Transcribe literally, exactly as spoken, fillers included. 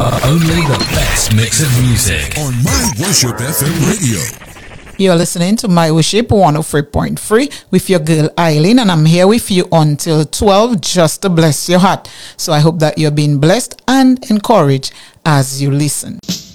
Only the best mix of music on My Worship F M Radio. You're listening to My Worship one oh three point three with your girl Eileen, and I'm here with you until twelve just to bless your heart. So I hope that you're being blessed and encouraged as you listen.